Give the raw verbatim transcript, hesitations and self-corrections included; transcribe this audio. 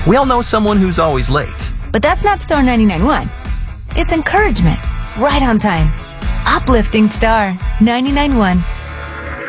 We all know someone who's always late. But that's not Star ninety-nine point one. It's encouragement. Right on time. Uplifting Star ninety-nine point one.